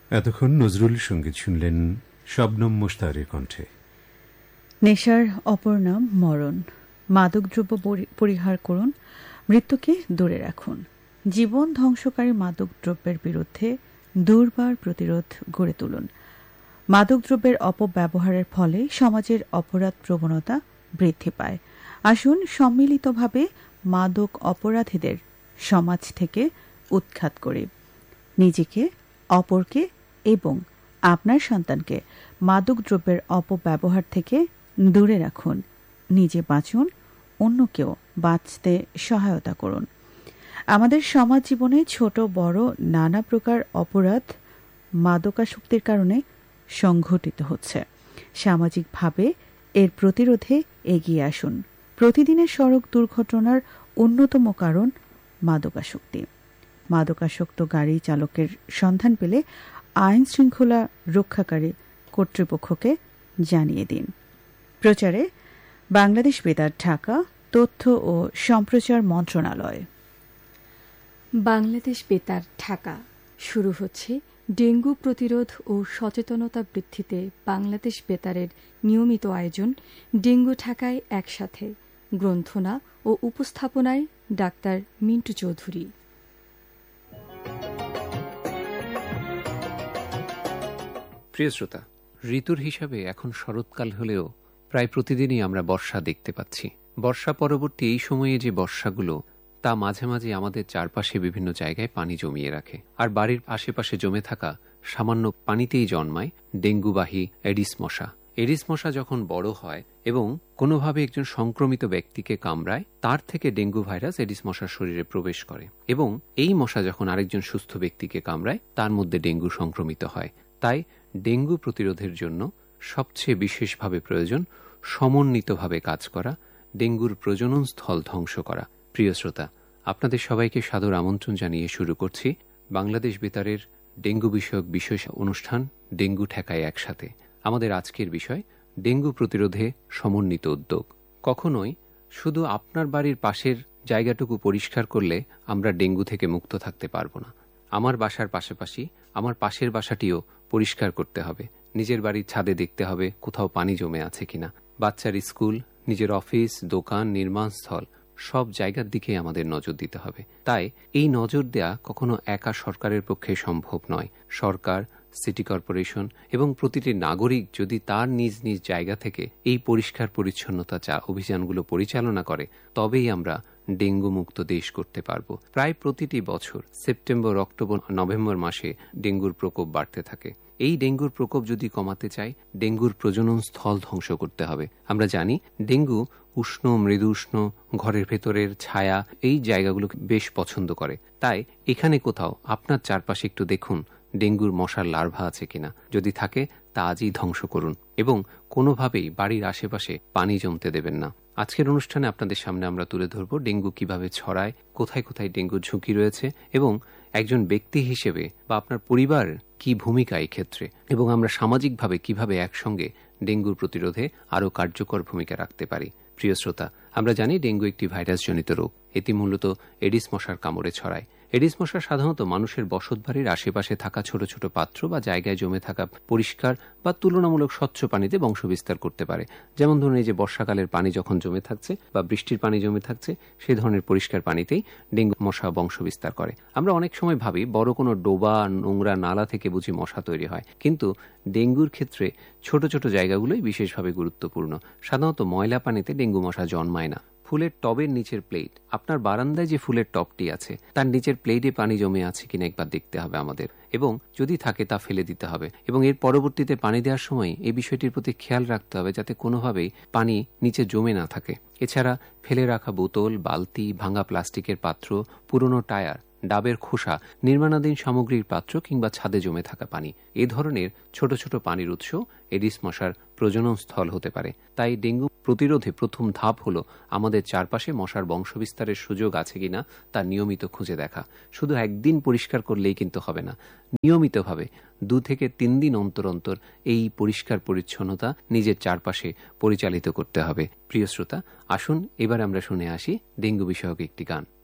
এতক্ষণ নজরুল সঙ্গীত শুনলেন শবনম মুশতারের কণ্ঠে। নেশার অপর নাম মরণ। মাদকদ্রব্য পরিহার করুন, মৃত্যুকে দূরে রাখুন। জীবন ধ্বংসকারী মাদকদ্রব্যের বিরুদ্ধে দুর্বার প্রতিরোধ গড়ে তুলুন। মাদকদ্রব্যের অপব্যবহারের ফলে সমাজের অপরাধ প্রবণতা বৃদ্ধি পায়। আসুন সম্মিলিতভাবে মাদক অপরাধীদের সমাজ থেকে উৎখাত করি। নিজেকে, অপরকে এবং আপনার সন্তানকে মাদকদ্রব্যের অপব্যবহার থেকে দূরে রাখুন। নিজে বাঁচুন, অন্যকেও বাঁচতে সহায়তা করুন। আমাদের সমাজ জীবনে ছোট বড় নানা প্রকার অপরাধ মাদকাসক্তির কারণে সংঘটিত হচ্ছে। সামাজিকভাবে এর প্রতিরোধে এগিয়ে আসুন। প্রতিদিনের সড়ক দুর্ঘটনার অন্যতম কারণ মাদকাসক্তি। মাদকাসক্ত গাড়ি চালকের সন্ধান পেলে আইন শৃঙ্খলা রক্ষাকারী কর্তৃপক্ষকে জানিয়ে দিন। প্রচারে বাংলাদেশ বেতার ঢাকা, তথ্য ও সম্প্রচার মন্ত্রণালয়। বাংলাদেশ বেতার ঢাকা। শুরু হচ্ছে ডেঙ্গু প্রতিরোধ ও সচেতনতা বৃদ্ধিতে বাংলাদেশ বেতারের নিয়মিত আয়োজন ডেঙ্গু ঢাকায় একসাথে। গ্রন্থনা ও উপস্থাপনায় ডাক্তার মিন্টু চৌধুরী। প্রিয় শ্রোতা, ঋতুর হিসাবে এখন শরৎকাল হলেও প্রায় প্রতিদিনই আমরা বর্ষা দেখতে পাচ্ছি। বর্ষা পরবর্তী এই সময়ে যে বর্ষাগুলো, তা মাঝে মাঝে আমাদের চারপাশে বিভিন্ন জায়গায় পানি জমিয়ে রাখে। আর বাড়ির আশেপাশে জমে থাকা সামান্য পানিতেই জন্মায় ডেঙ্গুবাহী এডিস মশা। এডিস মশা যখন বড় হয় এবং কোনোভাবে একজন সংক্রমিত ব্যক্তিকে কামড়ায়, তার থেকে ডেঙ্গু ভাইরাস এডিস মশার শরীরে প্রবেশ করে এবং এই মশা যখন আরেকজন সুস্থ ব্যক্তিকে কামড়ায়, তার মধ্যে ডেঙ্গু সংক্রমিত হয়। তাই ডেঙ্গু প্রতিরোধের জন্য সবচেয়ে বিশেষভাবে প্রয়োজন সমন্বিতভাবে কাজ করা, ডেঙ্গুর প্রজনন স্থল ধ্বংস করা। প্রিয় শ্রোতা, আপনাদের সবাইকে সাদর আমন্ত্রণ জানিয়ে শুরু করছি বাংলাদেশ বেতারের ডেঙ্গু বিষয়ক বিশেষ অনুষ্ঠান ডেঙ্গু ঠেকায় একসাথে। আমাদের আজকের বিষয় ডেঙ্গু প্রতিরোধে সমন্বিত উদ্যোগ। কখনোই শুধু আপনার বাড়ির পাশের জায়গাটুকু পরিষ্কার করলে আমরা ডেঙ্গু থেকে মুক্ত থাকতে পারব না। আমার বাসার পাশাপাশি আমার পাশের বাসাটিও পরিষ্কার করতে হবে। নিজের বাড়ির ছাদে দেখতে হবে কোথাও পানি জমে আছে কিনা। বাচ্চার স্কুল, নিজের অফিস, দোকান, নির্মাণস্থল সব জায়গার দিকে আমাদের নজর দিতে হবে। তাই এই নজর দেয়া কখনো একা সরকারের পক্ষে সম্ভব নয়। সরকার, সিটি কর্পোরেশন এবং প্রতিটি নাগরিক যদি তার নিজ নিজ জায়গা থেকে এই পরিষ্কার পরিচ্ছন্নতা অভিযানগুলো পরিচালনা করে, তবেই আমরা ডেঙ্গু মুক্ত দেশ করতে পারব। প্রায় প্রতিটি বছর সেপ্টেম্বর, অক্টোবর, নভেম্বর মাসে ডেঙ্গুর প্রকোপ বাড়তে থাকে। এই ডেঙ্গুর প্রকোপ যদি কমাতে চাই, ডেঙ্গুর প্রজনন স্থল ধ্বংস করতে হবে। আমরা জানি ডেঙ্গু উষ্ণ, মৃদু উষ্ণ, ঘরের ভেতরের ছায়া এই জায়গাগুলোকে বেশ পছন্দ করে। তাই এখানে কোথাও আপনার চারপাশে একটু দেখুন ডেঙ্গুর মশার লার্ভা আছে কিনা। যদি থাকে তা আজই ধ্বংস করুন এবং কোনোভাবেই বাড়ির আশেপাশে পানি জমতে দেবেন না। আজকের অনুষ্ঠানে আপনাদের সামনে আমরা তুলে ধরব ডেঙ্গু কিভাবে ছড়ায়, কোথায় কোথায় ডেঙ্গুর ঝুঁকি রয়েছে এবং একজন ব্যক্তি হিসেবে বা আপনার পরিবার কি ভূমিকা এই ক্ষেত্রে, এবং আমরা সামাজিকভাবে কিভাবে একসঙ্গে ডেঙ্গুর প্রতিরোধে আরও কার্যকর ভূমিকা রাখতে পারি। প্রিয় শ্রোতা, আমরা জানি ডেঙ্গু একটি ভাইরাসজনিত রোগ। এটি মূলত এডিস মশার কামড়ে ছড়ায়। এডিস মশা সাধারণত মানুষের বসতবাড়ির আশেপাশে থাকা ছোট ছোট পাত্র বা জায়গায় জমে থাকা পরিষ্কার বা তুলনামূলক স্বচ্ছ পানিতে বংশবিস্তার করতে পারে। যেমন ধরুন, এই যে বর্ষাকালের পানি যখন জমে থাকছে বা বৃষ্টির পানি জমে থাকছে, সেই ধরনের পরিষ্কার পানিতেই ডেঙ্গু মশা বংশবিস্তার করে। আমরা অনেক সময় ভাবি বড় কোনো ডোবা, নোংরা নালা থেকে বুঝি মশা তৈরি হয়, কিন্তু ডেঙ্গুর ক্ষেত্রে ছোট ছোট জায়গাগুলোই বিশেষভাবে গুরুত্বপূর্ণ। সাধারণত ময়লা পানিতে ডেঙ্গু মশা জন্মায় না। ফুলের টবের নিচের প্লেট, আপনার বারান্দায় যে ফুলের টবটি আছে তার নিচের প্লেটে পানি জমে আছে কিনা একবার দেখতে হবে আমাদের, এবং যদি থাকে তা ফেলে দিতে হবে এবং এর পরবর্তীতে পানি দেওয়ার সময় এই বিষয়টির প্রতি খেয়াল রাখতে হবে যাতে কোনোভাবেই পানি নিচে জমে না থাকে। এছাড়া ফেলে রাখা বোতল, বালতি, ভাঙা প্লাস্টিকের পাত্র, পুরনো টায়ার, ডাবের খোসা, নির্মাণাধীন সামগ্রীর পাত্র কিংবা ছাদে জমে থাকা পানি, এ ধরনের ছোট ছোট পানির উৎস এডিস মশার প্রজনন স্থল হতে পারে। তাই ডেঙ্গু প্রতিরোধে প্রথম ধাপ হলো আমাদের চারপাশে মশার বংশবিস্তারের সুযোগ আছে কিনা তা নিয়মিত খুঁজে দেখা। শুধু একদিন পরিষ্কার করলেই কিন্তু হবে না, নিয়মিতভাবে 2 থেকে 3 দিন অন্তর অন্তর এই পরিষ্কার পরিচ্ছন্নতা নিজের চারপাশে পরিচালিত করতে হবে। প্রিয় শ্রোতা, আসুন এবার আমরা শুনে আসি ডেঙ্গু বিষয়ক একটি গান।